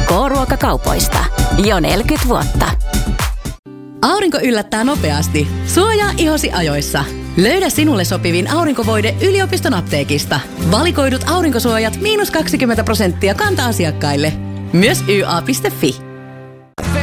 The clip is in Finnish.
K-ruokakaupoista. Jo 40 vuotta. Aurinko yllättää nopeasti. Suojaa ihosi ajoissa. Löydä sinulle sopivin aurinkovoide yliopiston apteekista. Valikoidut aurinkosuojat -20% kanta-asiakkaille. Myös YA.fi.